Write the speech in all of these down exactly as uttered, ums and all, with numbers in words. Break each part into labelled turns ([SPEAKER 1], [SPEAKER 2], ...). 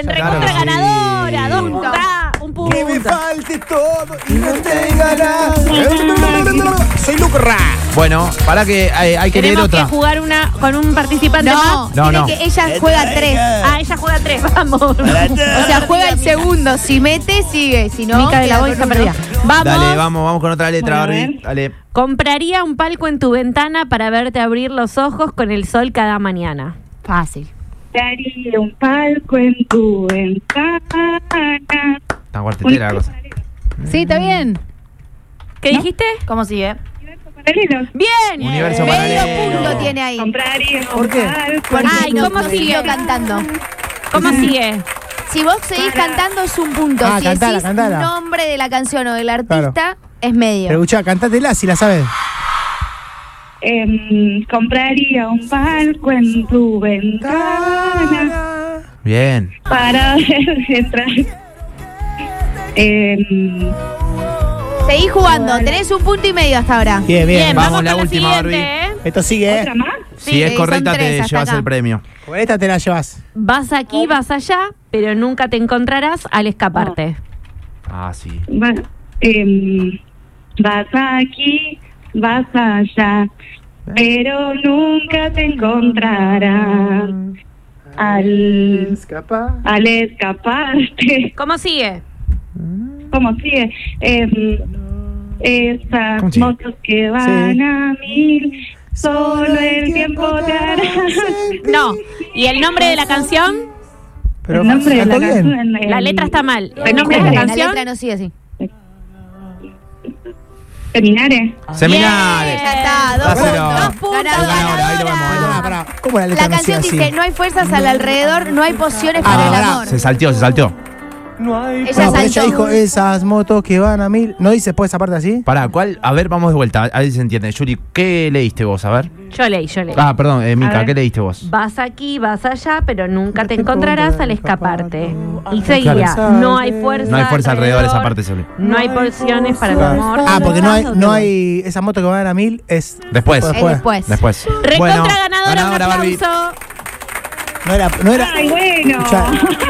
[SPEAKER 1] Bien, recontra
[SPEAKER 2] claro,
[SPEAKER 1] ganadora.
[SPEAKER 2] sí.
[SPEAKER 1] Dos puntos. Un punto.
[SPEAKER 2] Que me falte todo y no tenga nada. Soy Lucra. Bueno, para que hay, hay que leer
[SPEAKER 1] Tenemos
[SPEAKER 2] otra.
[SPEAKER 1] que jugar una con un participante
[SPEAKER 3] No,
[SPEAKER 1] más.
[SPEAKER 2] No,
[SPEAKER 3] tiene
[SPEAKER 2] no.
[SPEAKER 3] que ella juega tres.
[SPEAKER 1] Ah, ella juega tres, vamos.
[SPEAKER 3] O sea, juega el segundo. Si mete, sigue. Si no,
[SPEAKER 1] Mica de la
[SPEAKER 3] queda
[SPEAKER 1] Voz
[SPEAKER 3] con
[SPEAKER 1] está
[SPEAKER 3] uno.
[SPEAKER 1] perdida. Vamos.
[SPEAKER 2] Dale, vamos, vamos con otra letra,
[SPEAKER 4] Bueno, a
[SPEAKER 2] Barbie.
[SPEAKER 4] ver.
[SPEAKER 2] Dale.
[SPEAKER 1] Compraría un palco en tu ventana para verte abrir los ojos con el sol cada mañana.
[SPEAKER 3] Fácil.
[SPEAKER 4] Daría un palco en tu ventana.
[SPEAKER 2] Está cuartetera la cosa.
[SPEAKER 3] Sí, está bien.
[SPEAKER 1] ¿Qué dijiste?
[SPEAKER 3] ¿Cómo sigue?
[SPEAKER 4] Paralelos.
[SPEAKER 1] Bien.
[SPEAKER 2] Universo
[SPEAKER 3] Medio
[SPEAKER 2] paralelo.
[SPEAKER 3] punto tiene ahí.
[SPEAKER 4] Compraría un
[SPEAKER 2] ¿Por qué?
[SPEAKER 4] palco en
[SPEAKER 3] Ay,
[SPEAKER 4] tu
[SPEAKER 3] ¿cómo
[SPEAKER 1] no
[SPEAKER 3] siguió
[SPEAKER 1] sigue?
[SPEAKER 3] cantando?
[SPEAKER 1] ¿Cómo sigue?
[SPEAKER 3] Si vos seguís cantando es un punto.
[SPEAKER 5] Ah,
[SPEAKER 3] si
[SPEAKER 5] cantala,
[SPEAKER 3] decís
[SPEAKER 5] cantala.
[SPEAKER 3] nombre de la canción o del artista, es medio.
[SPEAKER 5] Pero escuchá, cantátela si la sabes.
[SPEAKER 4] Em, compraría un palco en tu ventana
[SPEAKER 2] Bien.
[SPEAKER 4] para ver entrar. Em,
[SPEAKER 3] Seguís jugando. Tenés un punto y medio hasta ahora.
[SPEAKER 5] Bien, bien.
[SPEAKER 1] Bien,
[SPEAKER 2] Vamos,
[SPEAKER 1] vamos,
[SPEAKER 2] la
[SPEAKER 1] con
[SPEAKER 2] última,
[SPEAKER 1] la
[SPEAKER 2] Barbie.
[SPEAKER 1] siguiente, ¿eh?
[SPEAKER 5] Esto sigue,
[SPEAKER 4] ¿Otra
[SPEAKER 5] ¿eh?
[SPEAKER 4] más?
[SPEAKER 2] Si
[SPEAKER 3] Sí,
[SPEAKER 2] es
[SPEAKER 3] son
[SPEAKER 2] correcta,
[SPEAKER 3] tres
[SPEAKER 2] te
[SPEAKER 3] hasta
[SPEAKER 2] llevas
[SPEAKER 3] acá.
[SPEAKER 2] el premio.
[SPEAKER 5] Con esta te la llevas.
[SPEAKER 1] Vas aquí, vas allá, pero nunca te encontrarás al escaparte.
[SPEAKER 2] Ah, sí.
[SPEAKER 4] Va- em, vas aquí, vas allá, pero nunca te encontrarás al,
[SPEAKER 5] Escapa.
[SPEAKER 4] al escaparte.
[SPEAKER 1] ¿Cómo sigue?
[SPEAKER 4] ¿Cómo sigue? Em, esas
[SPEAKER 2] ¿Cómo sigue?
[SPEAKER 4] motos que van
[SPEAKER 5] Sí.
[SPEAKER 4] a mil, solo el tiempo te hará.
[SPEAKER 1] No. ¿Y el nombre de la canción?
[SPEAKER 5] Pero
[SPEAKER 4] El nombre de la
[SPEAKER 5] cantó bien.
[SPEAKER 4] canción, em,
[SPEAKER 1] La letra está mal. ¿El
[SPEAKER 4] Em,
[SPEAKER 1] nombre de la
[SPEAKER 4] La
[SPEAKER 3] La
[SPEAKER 1] canción?
[SPEAKER 3] letra no sigue así.
[SPEAKER 4] Seminares.
[SPEAKER 2] Seminares.
[SPEAKER 3] Ya está, dos
[SPEAKER 2] Dáselo.
[SPEAKER 3] puntos. Dos puntos.
[SPEAKER 2] Es ganadora, ahí lo vemos, ahí lo
[SPEAKER 5] Pará,
[SPEAKER 2] vemos.
[SPEAKER 5] pará. ¿Cómo la letra
[SPEAKER 3] La
[SPEAKER 5] no sigue
[SPEAKER 3] canción
[SPEAKER 5] así?
[SPEAKER 3] dice, no hay fuerzas al alrededor, no hay pociones
[SPEAKER 5] Ah,
[SPEAKER 3] para el
[SPEAKER 5] pará.
[SPEAKER 3] amor.
[SPEAKER 2] Se salteó, se salteó.
[SPEAKER 3] Ella
[SPEAKER 5] No, pero ella
[SPEAKER 3] saltó.
[SPEAKER 5] dijo esas motos que van a mil. ¿No dice después esa parte así?
[SPEAKER 2] Pará, ¿cuál? A ver, vamos de vuelta. A ver si se entiende. Yuri, ¿qué leíste vos? A ver.
[SPEAKER 1] Yo leí, yo leí.
[SPEAKER 2] Ah, perdón, eh,
[SPEAKER 4] A
[SPEAKER 2] Mica,
[SPEAKER 4] ver.
[SPEAKER 2] ¿qué leíste vos?
[SPEAKER 1] Vas aquí, vas allá, pero nunca
[SPEAKER 5] No
[SPEAKER 1] te
[SPEAKER 5] te
[SPEAKER 1] encontrarás al
[SPEAKER 5] encontrarás,
[SPEAKER 1] escaparte.
[SPEAKER 5] papá.
[SPEAKER 1] Y seguía,
[SPEAKER 5] Claro.
[SPEAKER 1] no hay fuerza
[SPEAKER 2] No hay fuerza alrededor, esa parte solo.
[SPEAKER 1] No hay porciones para el
[SPEAKER 5] Claro.
[SPEAKER 1] amor.
[SPEAKER 5] Ah, porque no hay, no hay. Esa moto que van a mil es.
[SPEAKER 2] Después.
[SPEAKER 3] Es después.
[SPEAKER 2] Después.
[SPEAKER 1] Recontra
[SPEAKER 2] Bueno,
[SPEAKER 1] ganadora,
[SPEAKER 2] ganadora,
[SPEAKER 1] un
[SPEAKER 2] Barbie.
[SPEAKER 1] aplauso.
[SPEAKER 5] No era. No era,
[SPEAKER 4] Ay, bueno.
[SPEAKER 5] escuchá,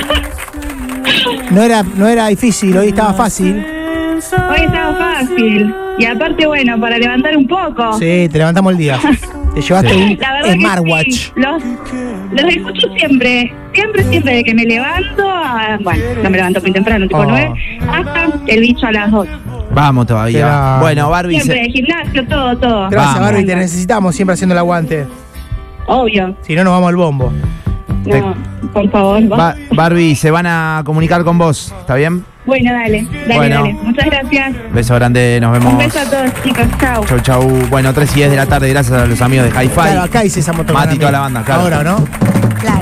[SPEAKER 5] no era, no era difícil, hoy estaba fácil.
[SPEAKER 4] Hoy estaba fácil. Y aparte, bueno, para levantar un poco.
[SPEAKER 5] Sí, te levantamos el día. Te llevaste
[SPEAKER 2] Sí.
[SPEAKER 4] La verdad
[SPEAKER 5] un
[SPEAKER 4] que
[SPEAKER 5] smartwatch.
[SPEAKER 4] sí. Los, los escucho siempre. Siempre, siempre de que me levanto. A, bueno, no me levanto muy temprano, tipo
[SPEAKER 5] Oh.
[SPEAKER 4] nueve. Hasta el bicho a las dos.
[SPEAKER 2] Vamos todavía.
[SPEAKER 5] Qué
[SPEAKER 2] Bueno, Barbie.
[SPEAKER 4] Siempre,
[SPEAKER 2] se-
[SPEAKER 4] gimnasio, todo, todo.
[SPEAKER 5] Gracias,
[SPEAKER 2] Vamos.
[SPEAKER 5] Barbie, te necesitamos siempre haciendo el aguante.
[SPEAKER 4] Obvio.
[SPEAKER 5] Si no, nos vamos al bombo.
[SPEAKER 4] No, por favor. va.
[SPEAKER 2] Ba- Barbie, se van a comunicar con vos. ¿Está bien?
[SPEAKER 4] Bueno, dale, dale,
[SPEAKER 2] Bueno.
[SPEAKER 4] dale. Muchas gracias.
[SPEAKER 2] Beso grande, nos vemos.
[SPEAKER 4] Un beso a todos, chicos. Chao.
[SPEAKER 2] Chau, chau. Bueno, tres y diez de la tarde, gracias a los amigos de Hi-Fi.
[SPEAKER 5] Claro, acá hice esa moto.
[SPEAKER 2] Mati
[SPEAKER 5] para
[SPEAKER 2] y toda
[SPEAKER 5] mí.
[SPEAKER 2] la banda, claro.
[SPEAKER 5] Ahora, ¿no?
[SPEAKER 3] Claro.